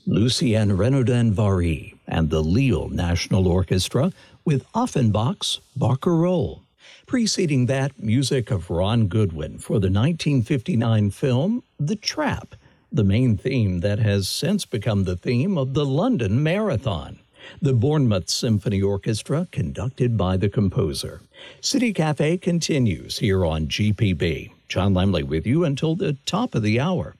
Lucien Renaudin-Vary and the Lille National Orchestra with Offenbach's Barcarolle. Preceding that, music of Ron Goodwin for the 1959 film The Trap, the main theme that has since become the theme of the London Marathon. The Bournemouth Symphony Orchestra, conducted by the composer. City Cafe continues here on GPB. John Lemley with you until the top of the hour.